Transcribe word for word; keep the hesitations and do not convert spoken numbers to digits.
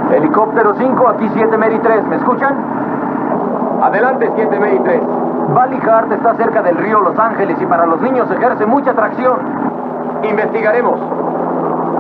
Helicóptero cinco, aquí siete Mary tres, ¿me escuchan? Adelante, siete Mary tres. Valley Heart está cerca del río Los Ángeles y para los niños ejerce mucha atracción. Investigaremos.